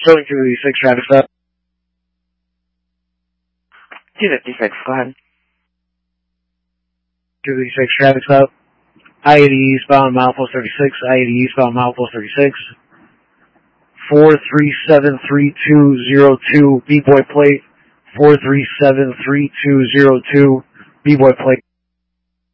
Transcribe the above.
Going to the 6 traffic stop. 256, go ahead. To the 6 traffic stop. I-80 eastbound, milepost 36. I-80 eastbound, milepost 36. 4373202, B-boy plate. 4373202, B-boy plate.